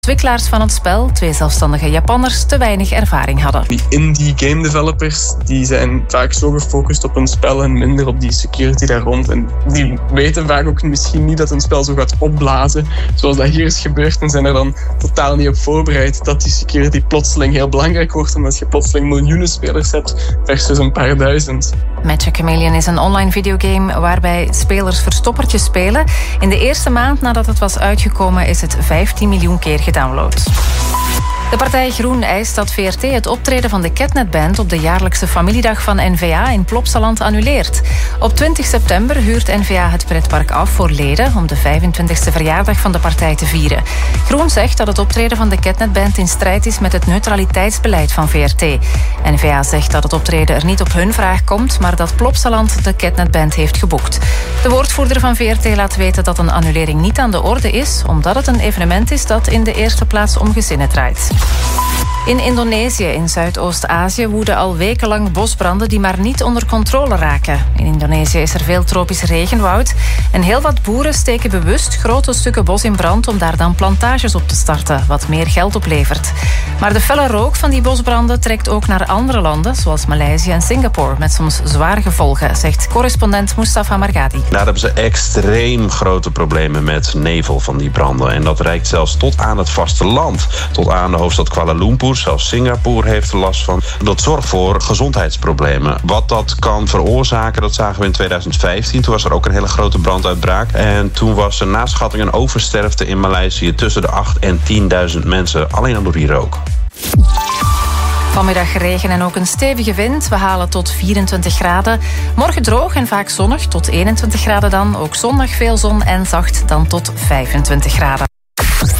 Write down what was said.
Ontwikkelaars van het spel, 2 zelfstandige Japanners, te weinig ervaring hadden. Die indie game developers die zijn vaak zo gefocust op hun spel en minder op die security daar rond. En die weten vaak ook misschien niet dat een spel zo gaat opblazen, zoals dat hier is gebeurd, en zijn er dan totaal niet op voorbereid dat die security plotseling heel belangrijk wordt, omdat je plotseling miljoenen spelers hebt versus een paar duizend. Magic Chameleon is een online videogame waarbij spelers verstoppertje spelen. In de eerste maand nadat het was uitgekomen is het 15 miljoen keer gedownload. De partij Groen eist dat VRT het optreden van de Catnet Band op de jaarlijkse familiedag van N-VA in Plopsaland annuleert. Op 20 september huurt N-VA het pretpark af voor leden om de 25e verjaardag van de partij te vieren. Groen zegt dat het optreden van de Catnet Band in strijd is met het neutraliteitsbeleid van VRT. N-VA zegt dat het optreden er niet op hun vraag komt, maar dat Plopsaland de Catnet Band heeft geboekt. De woordvoerder van VRT laat weten dat een annulering niet aan de orde is, omdat het een evenement is dat in de eerste plaats om gezinnen draait. In Indonesië, in Zuidoost-Azië, woeden al wekenlang bosbranden die maar niet onder controle raken. In Indonesië is er veel tropisch regenwoud en heel wat boeren steken bewust grote stukken bos in brand om daar dan plantages op te starten, wat meer geld oplevert. Maar de felle rook van die bosbranden trekt ook naar andere landen, zoals Maleisië en Singapore, met soms zware gevolgen, zegt correspondent Mustafa Margadi. Daar hebben ze extreem grote problemen met nevel van die branden. En dat reikt zelfs tot aan het vasteland, tot aan de hoofdstad Kuala Lumpur. Zelfs Singapore heeft er last van. Dat zorgt voor gezondheidsproblemen. Wat dat kan veroorzaken, dat zagen we in 2015. Toen was er ook een hele grote branduitbraak. En toen was er na schatting een oversterfte in Maleisië tussen de 8.000 en 10.000 mensen. Alleen al door die rook. Vanmiddag regen en ook een stevige wind. We halen tot 24 graden. Morgen droog en vaak zonnig, tot 21 graden dan. Ook zondag veel zon en zacht, dan tot 25 graden.